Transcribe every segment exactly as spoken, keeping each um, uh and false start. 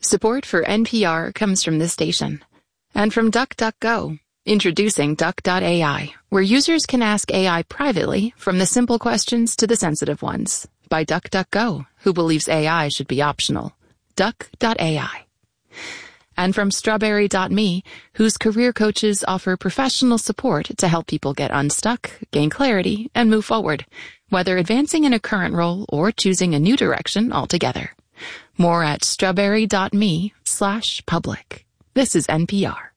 Support for N P R comes from this station. And from DuckDuckGo, introducing Duck dot A I, where users can ask A I privately from the simple questions to the sensitive ones. By DuckDuckGo, who believes A I should be optional. Duck dot A I. And from Strawberry dot me, whose career coaches offer professional support to help people get unstuck, gain clarity, and move forward, whether advancing in a current role or choosing a new direction altogether. More at strawberry dot me slash public. This is N P R.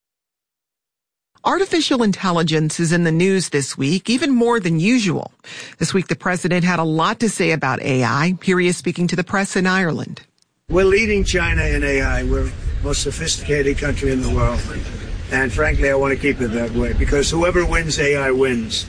Artificial intelligence is in the news this week, even more than usual. This week, the president had a lot to say about A I. Here he is speaking to the press in Ireland. We're leading China in A I. We're the most sophisticated country in the world. And frankly, I want to keep it that way because whoever wins A I wins.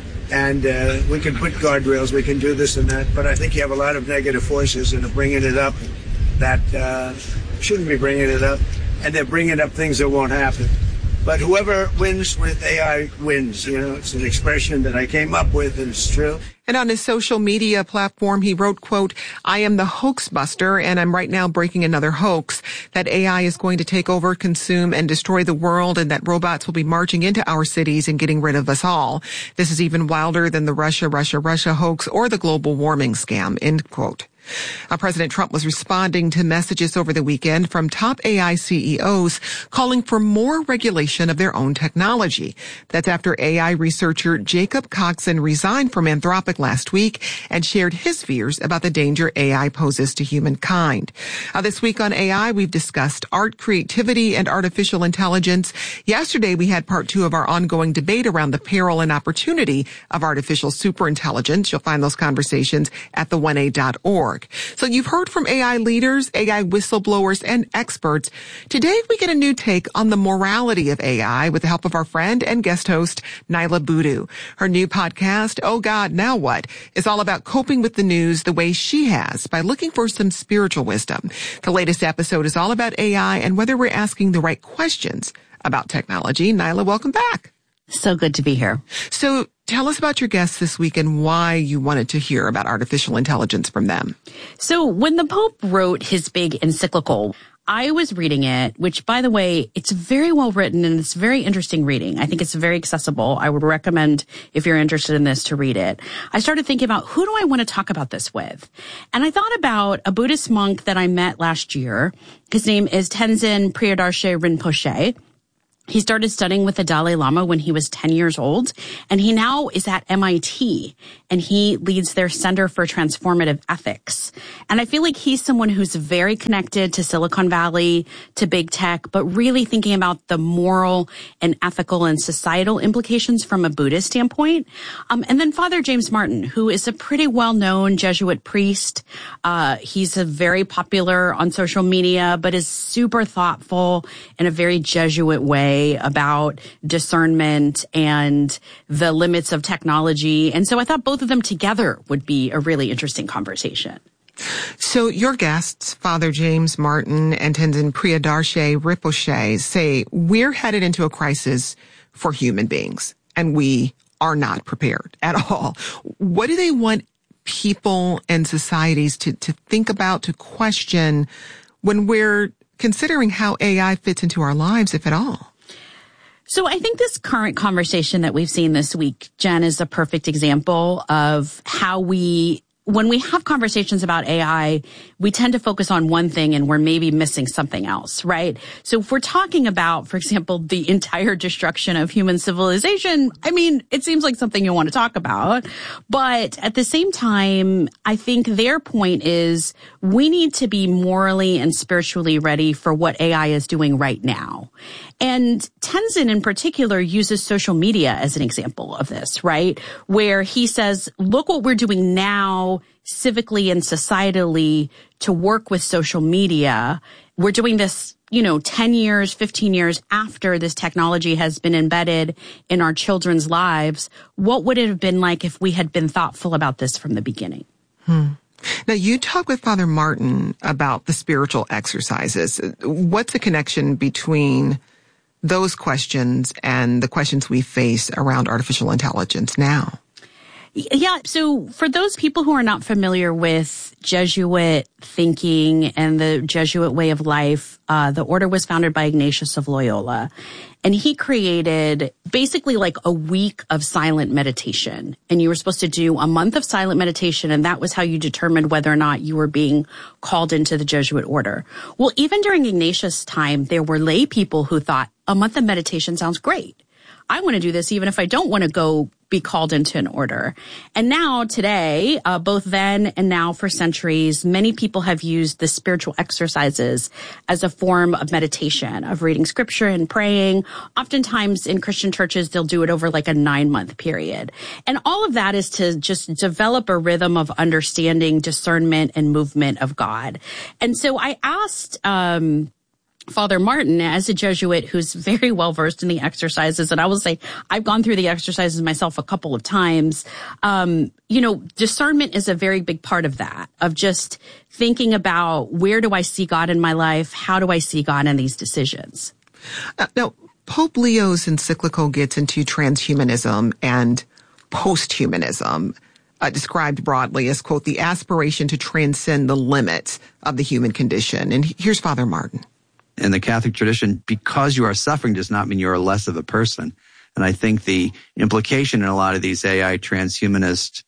And uh, we can put guardrails, we can do this and that, but I think you have a lot of negative forces that are bringing it up that uh, shouldn't be bringing it up, and they're bringing up things that won't happen. But whoever wins with A I wins. You know, it's an expression that I came up with, and it's true. And on his social media platform, he wrote, quote, "I am the hoax buster, and I'm right now breaking another hoax, that A I is going to take over, consume, and destroy the world, and that robots will be marching into our cities and getting rid of us all. This is even wilder than the Russia, Russia, Russia hoax or the global warming scam," end quote. Now, President Trump was responding to messages over the weekend from top A I C E Os calling for more regulation of their own technology. That's after A I researcher Jacob Coxon resigned from Anthropic last week and shared his fears about the danger A I poses to humankind. Uh, this week on A I, we've discussed art, creativity, and artificial intelligence. Yesterday, we had part two of our ongoing debate around the peril and opportunity of artificial superintelligence. You'll find those conversations at the one A dot org. So you've heard from A I leaders, A I whistleblowers, and experts. Today, we get a new take on the morality of A I with the help of our friend and guest host, Niala Boodhoo. Her new podcast, Oh God, Now What?, is all about coping with the news the way she has by looking for some spiritual wisdom. The latest episode is all about A I and whether we're asking the right questions about technology. Niala, welcome back. So good to be here. So tell us about your guests this week and why you wanted to hear about artificial intelligence from them. So when the Pope wrote his big encyclical, I was reading it, which, by the way, it's very well written and it's very interesting reading. I think it's very accessible. I would recommend, if you're interested in this, to read it. I started thinking about who do I want to talk about this with? And I thought about a Buddhist monk that I met last year. His name is Tenzin Priyadarshi Rinpoche. He started studying with the Dalai Lama when he was ten years old, and he now is at M I T, and he leads their Center for Transformative Ethics. And I feel like he's someone who's very connected to Silicon Valley, to big tech, but really thinking about the moral and ethical and societal implications from a Buddhist standpoint. Um, and then Father James Martin, who is a pretty well-known Jesuit priest. Uh, he's a very popular on social media, but is super thoughtful in a very Jesuit way about discernment and the limits of technology. And so I thought both of them together would be a really interesting conversation. So your guests, Father James Martin and Tenzin Priyadarshi Rinpoche, say we're headed into a crisis for human beings, and we are not prepared at all. What do they want people and societies to, to think about, to question when we're considering how A I fits into our lives, if at all? So I think this current conversation that we've seen this week, Jen, is a perfect example of how we, when we have conversations about A I, we tend to focus on one thing and we're maybe missing something else, right? So if we're talking about, for example, the entire destruction of human civilization, I mean, it seems like something you want to talk about. But at the same time, I think their point is we need to be morally and spiritually ready for what A I is doing right now. And Tenzin in particular uses social media as an example of this, right? Where he says, look what we're doing now civically and societally to work with social media. We're doing this, you know, ten years, fifteen years after this technology has been embedded in our children's lives. What would it have been like if we had been thoughtful about this from the beginning? Hmm. Now, you talk with Father Martin about the spiritual exercises. What's the connection between those questions and the questions we face around artificial intelligence now? Yeah. So for those people who are not familiar with Jesuit thinking and the Jesuit way of life, uh, the order was founded by Ignatius of Loyola. And he created basically like a week of silent meditation. And you were supposed to do a month of silent meditation. And that was how you determined whether or not you were being called into the Jesuit order. Well, even during Ignatius' time, there were lay people who thought a month of meditation sounds great. I want to do this even if I don't want to go be called into an order. And now today, uh, both then and now for centuries, many people have used the spiritual exercises as a form of meditation, of reading scripture and praying. Oftentimes in Christian churches, they'll do it over like a nine month period. And all of that is to just develop a rhythm of understanding, discernment, and movement of God. And so I asked, um, Father Martin, as a Jesuit who's very well versed in the exercises, and I will say I've gone through the exercises myself a couple of times. Um, you know, discernment is a very big part of that, of just thinking about where do I see God in my life? How do I see God in these decisions? Uh, now, Pope Leo's encyclical gets into transhumanism and posthumanism, uh, described broadly as, quote, the aspiration to transcend the limits of the human condition. And here's Father Martin. In the Catholic tradition, because you are suffering does not mean you're less of a person. And I think the implication in a lot of these A I transhumanist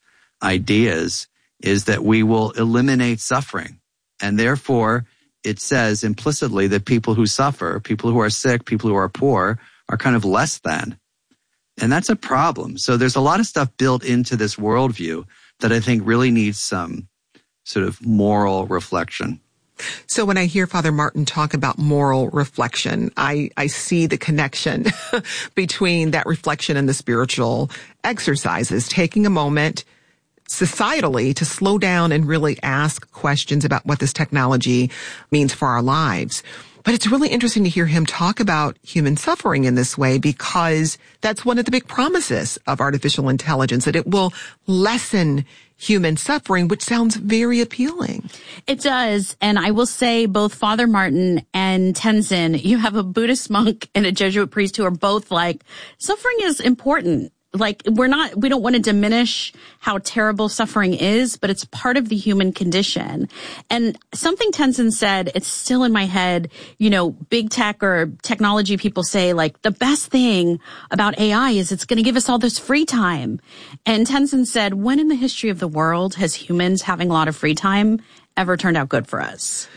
ideas is that we will eliminate suffering. And therefore, it says implicitly that people who suffer, people who are sick, people who are poor, are kind of less than. And that's a problem. So there's a lot of stuff built into this worldview that I think really needs some sort of moral reflection. So when I hear Father Martin talk about moral reflection, I, I see the connection between that reflection and the spiritual exercises, taking a moment societally to slow down and really ask questions about what this technology means for our lives. But it's really interesting to hear him talk about human suffering in this way, because that's one of the big promises of artificial intelligence, that it will lessen human suffering, which sounds very appealing. It does. And I will say both Father Martin and Tenzin, you have a Buddhist monk and a Jesuit priest who are both like, suffering is important. Like, we're not, we don't want to diminish how terrible suffering is, but it's part of the human condition. And something Tenzin said, it's still in my head, you know, big tech or technology people say, like, the best thing about A I is it's going to give us all this free time. And Tenzin said, when in the history of the world has humans having a lot of free time ever turned out good for us?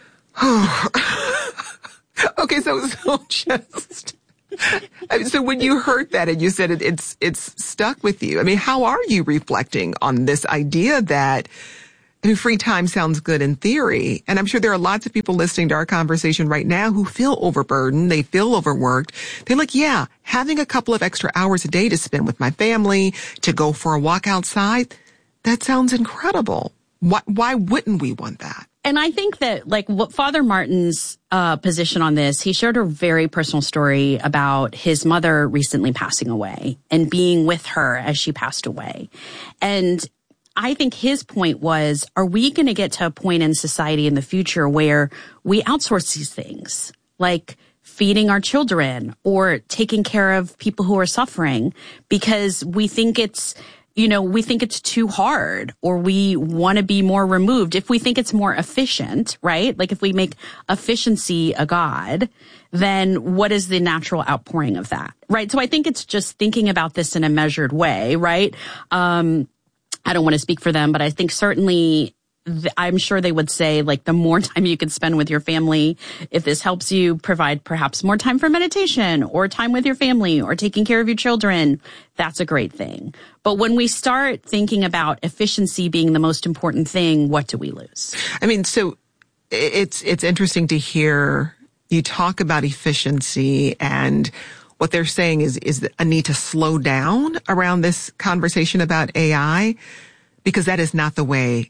Okay, so, so just... So when you heard that and you said it, it's it's stuck with you, I mean, how are you reflecting on this idea that, I mean, free time sounds good in theory, and I'm sure there are lots of people listening to our conversation right now who feel overburdened, they feel overworked. They're like, yeah, having a couple of extra hours a day to spend with my family, to go for a walk outside, that sounds incredible. Why, why wouldn't we want that? And I think that, like, what Father Martin's uh position on this, he shared a very personal story about his mother recently passing away and being with her as she passed away. And I think his point was, are we going to get to a point in society in the future where we outsource these things, like feeding our children or taking care of people who are suffering, because we think it's you know, we think it's too hard, or we want to be more removed. If we think it's more efficient, right? Like if we make efficiency a god, then what is the natural outpouring of that, right? So I think it's just thinking about this in a measured way, right? Um, I don't want to speak for them, but I think certainly I'm sure they would say, like, the more time you can spend with your family, if this helps you provide perhaps more time for meditation or time with your family or taking care of your children, that's a great thing. But when we start thinking about efficiency being the most important thing, what do we lose? I mean, so it's, it's interesting to hear you talk about efficiency, and what they're saying is, is a need to slow down around this conversation about A I, because that is not the way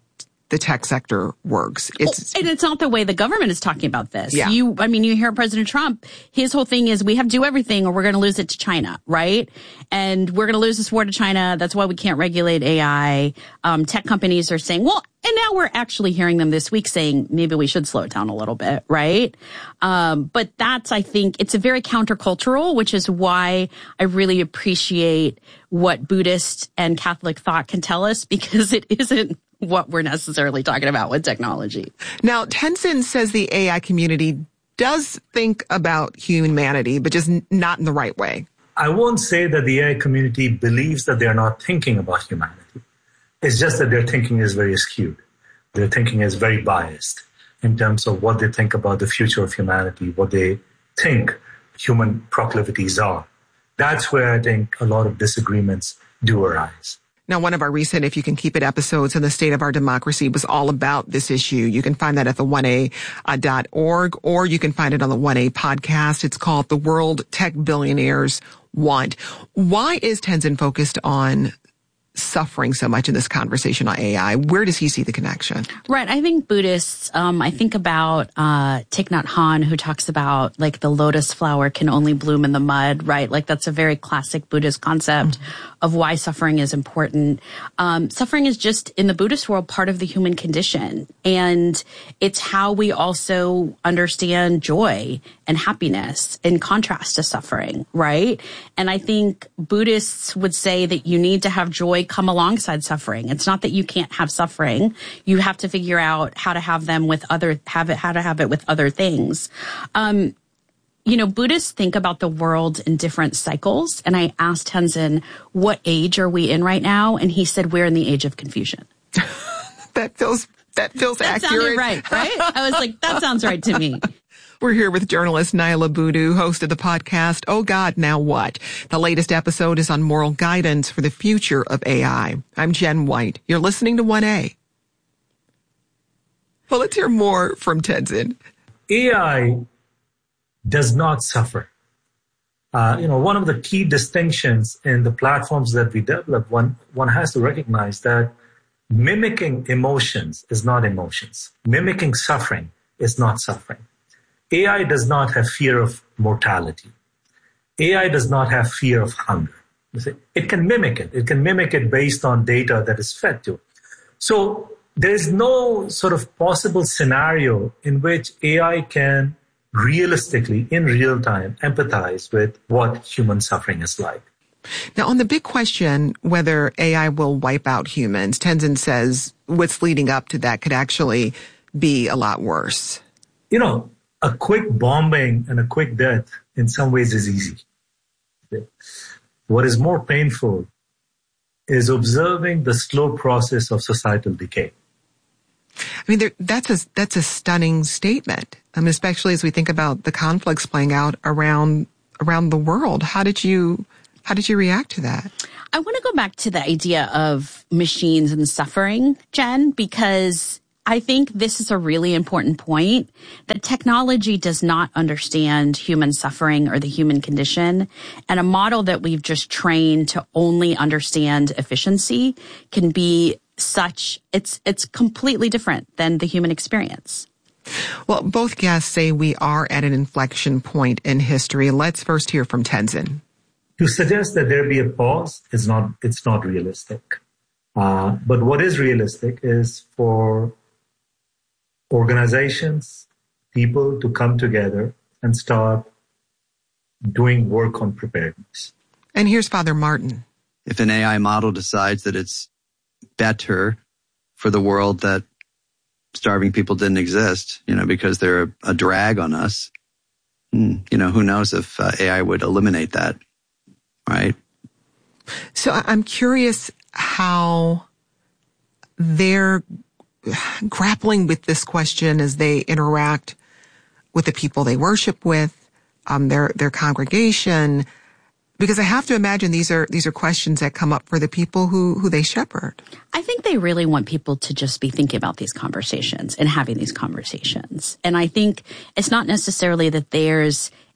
the tech sector works. It's and it's not the way the government is talking about this. Yeah. You, I mean, you hear President Trump, his whole thing is we have to do everything or we're going to lose it to China, right? And we're going to lose this war to China. That's why we can't regulate A I. Um, tech companies are saying, well, and now we're actually hearing them this week saying maybe we should slow it down a little bit, right? Um, but that's, I think, it's a very countercultural, which is why I really appreciate what Buddhist and Catholic thought can tell us, because it isn't what we're necessarily talking about with technology. Now, Tenzin says the A I community does think about humanity, but just n- not in the right way. I won't say that the A I community believes that they're not thinking about humanity. It's just that their thinking is very skewed. Their thinking is very biased in terms of what they think about the future of humanity, what they think human proclivities are. That's where I think a lot of disagreements do arise. Now, one of our recent If You Can Keep It episodes on the state of our democracy was all about this issue. You can find that at the one A dot org, or you can find it on the one A podcast. It's called The World Tech Billionaires Want. Why is Tenzin focused on suffering so much in this conversation on A I? Where does he see the connection? Right. I think Buddhists, um, I think about uh Thich Nhat Hanh, who talks about like the lotus flower can only bloom in the mud, right? Like that's a very classic Buddhist concept mm-hmm. of why suffering is important. Um, suffering is just, in the Buddhist world, part of the human condition. And it's how we also understand joy and happiness in contrast to suffering, right? And I think Buddhists would say that you need to have joy come alongside suffering. It's not that you can't have suffering. You have to figure out how to have them with other, have it, how to have it with other things. Um, you know, Buddhists think about the world in different cycles. And I asked Tenzin, what age are we in right now? And he said, we're in the age of confusion. that feels, that feels that accurate. Sounded right, right? I was like, that sounds right to me. We're here with journalist Niala Boodhoo, host of the podcast, Oh God, Now What? The latest episode is on moral guidance for the future of A I. I'm Jen White. You're listening to one A. Well, let's hear more from Tenzin. A I does not suffer. Uh, you know, one of the key distinctions in the platforms that we develop, one, one has to recognize that mimicking emotions is not emotions. Mimicking suffering is not suffering. A I does not have fear of mortality. A I does not have fear of hunger. It can mimic it. It can mimic it based on data that is fed to it. So there is no sort of possible scenario in which A I can realistically, in real time, empathize with what human suffering is like. Now, on the big question whether A I will wipe out humans, Tenzin says what's leading up to that could actually be a lot worse. You know, a quick bombing and a quick death in some ways is easy. What is more painful is observing the slow process of societal decay. I mean, there, that's a that's a stunning statement. I mean, especially as we think about the conflicts playing out around around the world. How did you how did you react to that? I want to go back to the idea of machines and suffering, Jen, because I think this is a really important point, that technology does not understand human suffering or the human condition. And a model that we've just trained to only understand efficiency can be such, it's, it's completely different than the human experience. Well, both guests say we are at an inflection point in history. Let's first hear from Tenzin. To suggest that there be a pause is not, it's not realistic. Uh, but what is realistic is for organizations, people to come together and start doing work on preparedness. And here's Father Martin. If an A I model decides that it's better for the world that starving people didn't exist, you know, because they're a, a drag on us, you know, who knows if uh, A I would eliminate that, right? So I'm curious how they're grappling with this question as they interact with the people they worship with, um, their their congregation, because I have to imagine these are these are questions that come up for the people who who they shepherd. I think they really want people to just be thinking about these conversations and having these conversations. And I think it's not necessarily that there's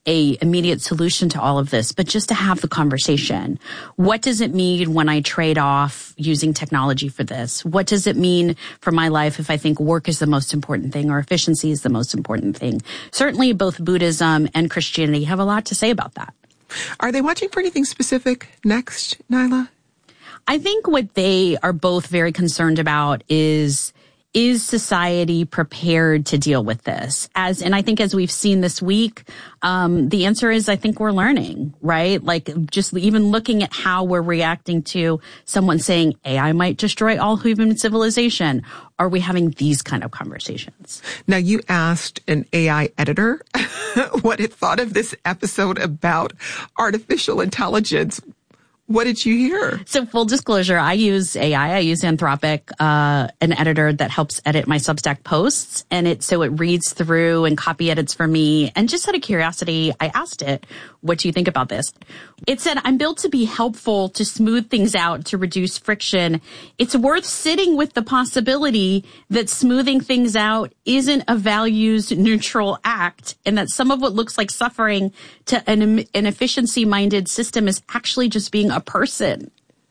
a immediate solution to all of this, but just to have the conversation. What does it mean when I trade off using technology for this? What does it mean for my life if I think work is the most important thing or efficiency is the most important thing? Certainly both Buddhism and Christianity have a lot to say about that. Are they watching for anything specific next, Nyla? I think what they are both very concerned about is Is society prepared to deal with this? As, and I think as we've seen this week, um, the answer is I think we're learning, right? Like just even looking at how we're reacting to someone saying A I might destroy all human civilization. Are we having these kind of conversations? Now, you asked an A I editor what it thought of this episode about artificial intelligence. What did you hear? So full disclosure, I use A I. I use Anthropic, uh, an editor that helps edit my Substack posts. And it, so it reads through and copy edits for me. And just out of curiosity, I asked it, what do you think about this? It said, I'm built to be helpful, to smooth things out, to reduce friction. It's worth sitting with the possibility that smoothing things out isn't a values neutral act, and that some of what looks like suffering to an, an efficiency minded system is actually just being a person.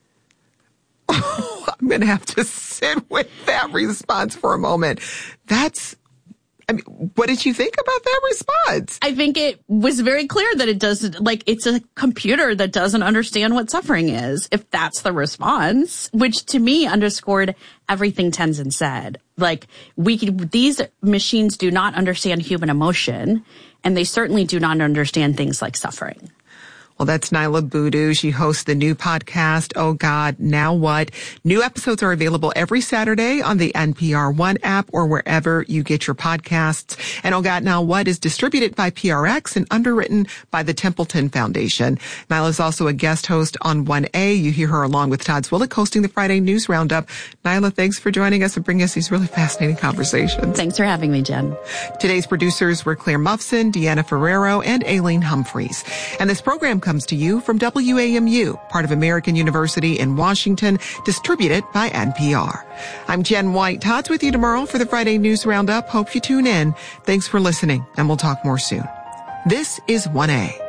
Oh, I'm going to have to sit with that response for a moment. That's, I mean, what did you think about that response? I think it was very clear that it doesn't, like, it's a computer that doesn't understand what suffering is, if that's the response, which to me underscored everything Tenzin said. Like, we, these machines do not understand human emotion, and they certainly do not understand things like suffering. Well, that's Nyla Boodoo. She hosts the new podcast, Oh God, Now What? New episodes are available every Saturday on the N P R One app or wherever you get your podcasts. And Oh God, Now What is distributed by P R X and underwritten by the Templeton Foundation. Nyla is also a guest host on one A. You hear her along with Todd Zwillich hosting the Friday News Roundup. Nyla, thanks for joining us and bringing us these really fascinating conversations. Thanks for having me, Jen. Today's producers were Claire Muffson, Deanna Ferrero, and Aileen Humphreys. And this program comes to you from W A M U, part of American University in Washington, distributed by N P R. I'm Jen White. Todd's with you tomorrow for the Friday News Roundup. Hope you tune in. Thanks for listening, and we'll talk more soon. This is one A.